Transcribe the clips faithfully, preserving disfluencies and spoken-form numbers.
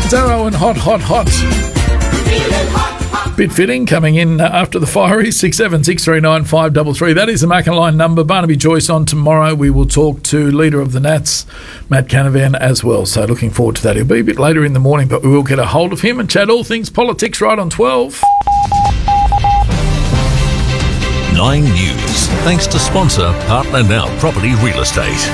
Zarro and Hot, Hot, Hot. Bit fitting, coming in after the fiery, six seven six three nine five three three. That is the Macca line number. Barnaby Joyce on tomorrow. We will talk to leader of the Nats, Matt Canavan, as well. So looking forward to that. He'll be a bit later in the morning, but we will get a hold of him and chat all things politics right on twelve. Nine News, thanks to sponsor Partner Now Property Real Estate.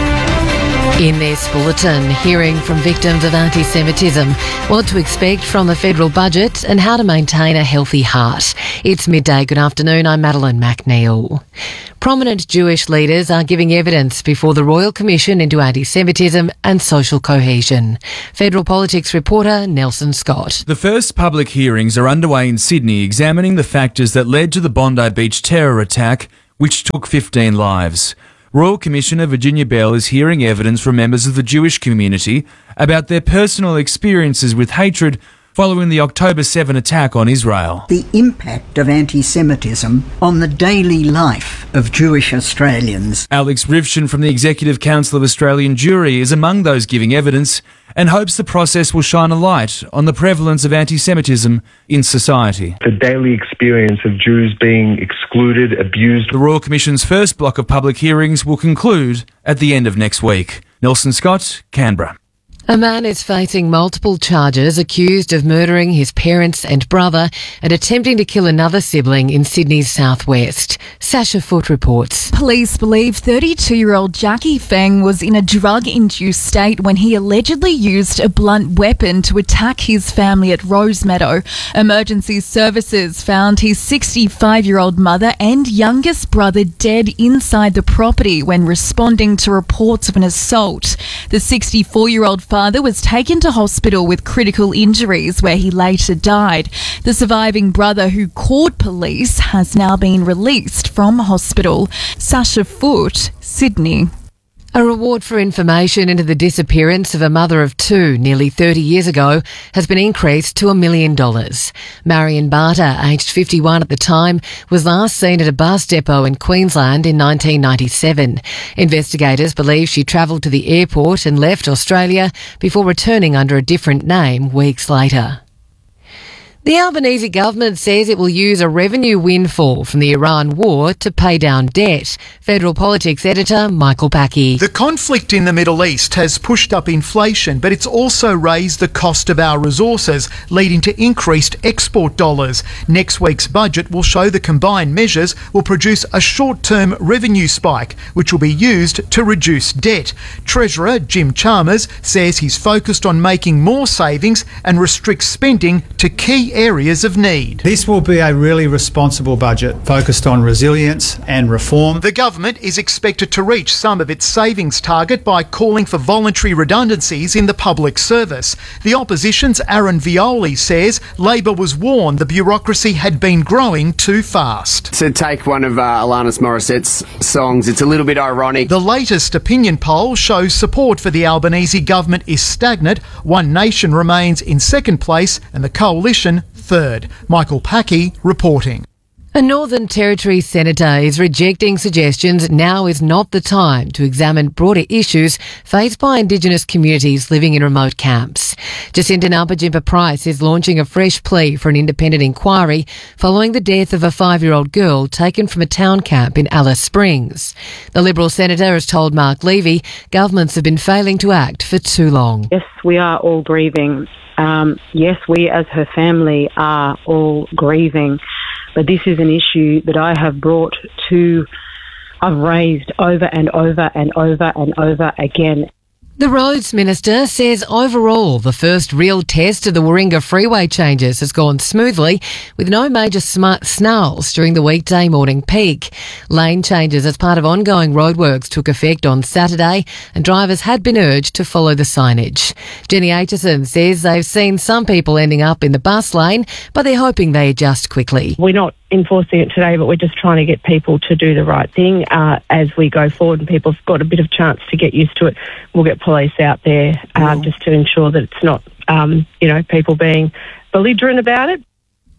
In this bulletin, hearing from victims of anti-Semitism, what to expect from the federal budget and how to maintain a healthy heart. It's midday. Good afternoon. I'm Madeline McNeil. Prominent Jewish leaders are giving evidence before the Royal Commission into Anti-Semitism and Social Cohesion. Federal politics reporter Nelson Scott. The first public hearings are underway in Sydney, examining the factors that led to the Bondi Beach terror attack, which took fifteen lives. Royal Commissioner Virginia Bell is hearing evidence from members of the Jewish community about their personal experiences with hatred following the October seventh attack on Israel. The impact of anti-Semitism on the daily life of Jewish Australians. Alex Rivshin from the Executive Council of Australian Jewry is among those giving evidence and hopes the process will shine a light on the prevalence of anti-Semitism in society. The daily experience of Jews being excluded, abused. The Royal Commission's first block of public hearings will conclude at the end of next week. Nelson Scott, Canberra. A man is facing multiple charges accused of murdering his parents and brother and attempting to kill another sibling in Sydney's southwest. Sasha Foote reports. Police believe thirty-two-year-old Jackie Feng was in a drug-induced state when he allegedly used a blunt weapon to attack his family at Rosemeadow. Emergency services found his sixty-five-year-old mother and youngest brother dead inside the property when responding to reports of an assault. The sixty-four-year-old father was taken to hospital with critical injuries where he later died. The surviving brother, who called police, has now been released from hospital. Sasha Foote, Sydney. A reward for information into the disappearance of a mother of two nearly thirty years ago has been increased to a million dollars. Marion Barter, aged fifty-one at the time, was last seen at a bus depot in Queensland in nineteen ninety-seven. Investigators believe she travelled to the airport and left Australia before returning under a different name weeks later. The Albanese government says it will use a revenue windfall from the Iran war to pay down debt. Federal politics editor Michael Packey. The conflict in the Middle East has pushed up inflation, but it's also raised the cost of our resources, leading to increased export dollars. Next week's budget will show the combined measures will produce a short-term revenue spike, which will be used to reduce debt. Treasurer Jim Chalmers says he's focused on making more savings and restricts spending to key areas of need. This will be a really responsible budget focused on resilience and reform. The government is expected to reach some of its savings target by calling for voluntary redundancies in the public service. The opposition's Aaron Violi says Labor was warned the bureaucracy had been growing too fast. To take one of uh, Alanis Morissette's songs, it's a little bit ironic. The latest opinion poll shows support for the Albanese government is stagnant. One Nation remains in second place and the Coalition third. Michael Packey reporting. A Northern Territory senator is rejecting suggestions now is not the time to examine broader issues faced by Indigenous communities living in remote camps. Jacinta Nampijinpa Price is launching a fresh plea for an independent inquiry following the death of a five-year-old girl taken from a town camp in Alice Springs. The Liberal senator has told Mark Levy governments have been failing to act for too long. Yes, we are all grieving. Um, yes, we as her family are all grieving. But this is an issue that I have brought to, I've raised over and over and over and over again. The Roads Minister says overall the first real test of the Warringah Freeway changes has gone smoothly with no major sm- snarls during the weekday morning peak. Lane changes as part of ongoing roadworks took effect on Saturday and drivers had been urged to follow the signage. Jenny Aitchison says they've seen some people ending up in the bus lane, but they're hoping they adjust quickly. We're not enforcing it today, but we're just trying to get people to do the right thing uh, as we go forward, and people have got a bit of chance to get used to it. We'll get police out there uh, just to ensure that it's not, um, you know, people being belligerent about it.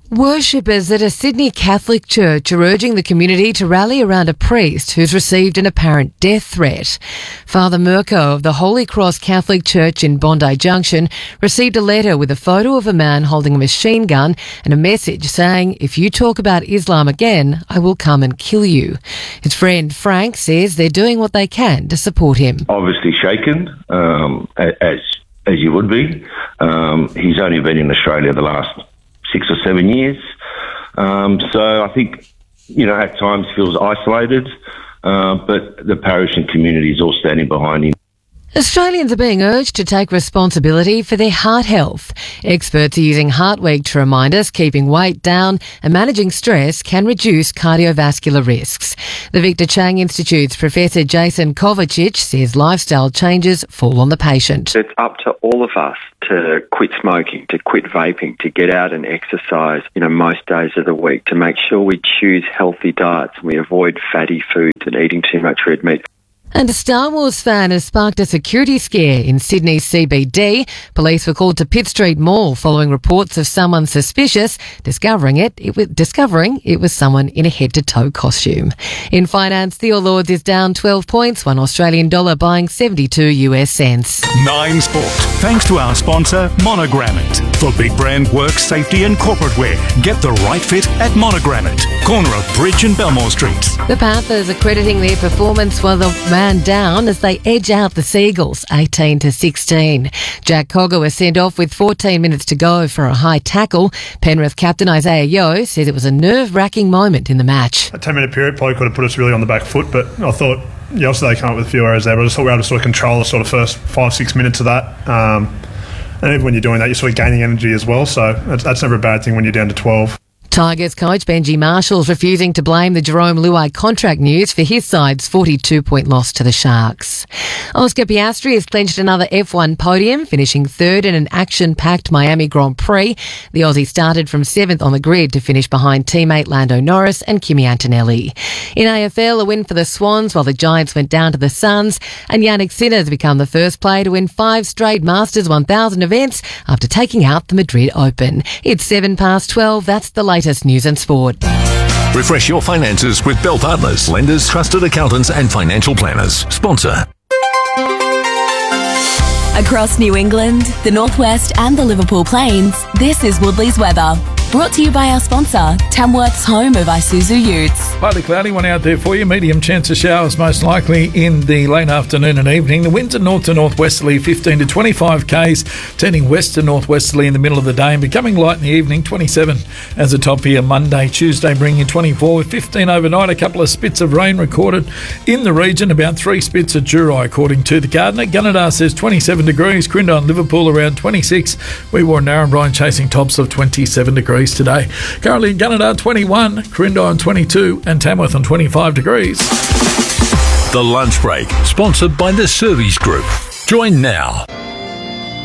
Worshippers at a Sydney Catholic church are urging the community to rally around a priest who's received an apparent death threat. Father Mirko of the Holy Cross Catholic Church in Bondi Junction received a letter with a photo of a man holding a machine gun and a message saying, "If you talk about Islam again, I will come and kill you." His friend Frank says they're doing what they can to support him. Obviously shaken, um, as as you would be. Um, he's only been in Australia the last six or seven years. Um, so I think, you know, at times feels isolated, uh, but the parish and community is all standing behind him. Australians are being urged to take responsibility for their heart health. Experts are using Heart Week to remind us keeping weight down and managing stress can reduce cardiovascular risks. The Victor Chang Institute's Professor Jason Kovacic says lifestyle changes fall on the patient. It's up to all of us to quit smoking, to quit vaping, to get out and exercise, you know, most days of the week, to make sure we choose healthy diets and we avoid fatty foods and eating too much red meat. And a Star Wars fan has sparked a security scare in Sydney's C B D. Police were called to Pitt Street Mall following reports of someone suspicious. Discovering it, it was, discovering it was someone in a head-to-toe costume. In finance, the All Ords is down twelve points, one Australian dollar buying seventy-two US cents. Nine Sport, thanks to our sponsor, Monogrammet. For big brand work, safety and corporate wear, get the right fit at Monogrammet, corner of Bridge and Belmore Streets. The Panthers are crediting their performance for the man down as they edge out the Seagulls eighteen to sixteen. Jack Cogger was sent off with fourteen minutes to go for a high tackle. Penrith captain Isaiah Yeo says it was a nerve-wracking moment in the match. A ten minute period probably could have put us really on the back foot, but I thought, yeah, obviously they came up with a few errors there, but I just thought we were able to sort of control the sort of first five, six minutes of that. Um, and even when you're doing that, you're sort of gaining energy as well, so that's, that's never a bad thing when you're down to twelve. Tigers coach Benji Marshall's refusing to blame the Jerome Luai contract news for his side's forty-two point loss to the Sharks. Oscar Piastri has clinched another F one podium, finishing third in an action-packed Miami Grand Prix. The Aussie started from seventh on the grid to finish behind teammate Lando Norris and Kimi Antonelli. In A F L, a win for the Swans while the Giants went down to the Suns, and Yannick Sinner has become the first player to win five straight Masters one thousand events after taking out the Madrid Open. It's seven past twelve. That's the latest news and sport. Refresh your finances with Bell Partners, lenders, trusted accountants and financial planners. Sponsor. Across New England, the Northwest and the Liverpool Plains, this is Woodley's weather. Brought to you by our sponsor, Tamworth's home of Isuzu Utes. Partly cloudy, one out there for you. Medium chance of showers most likely in the late afternoon and evening. The winds are north to northwesterly, fifteen to twenty-five k's, turning west to northwesterly in the middle of the day and becoming light in the evening, twenty-seven as a top here. Monday, Tuesday bringing twenty-four with fifteen overnight. A couple of spits of rain recorded in the region, about three spits at Jurai according to the Gardener. Gunnedah says twenty-seven degrees, Crindon, Liverpool around twenty-six. We wore Narrabri chasing tops of twenty-seven degrees today. Currently Gunnedah twenty-one, Crindon twenty-two and Tamworth on twenty-five degrees. The Lunch Break, sponsored by the Service Group. Join now.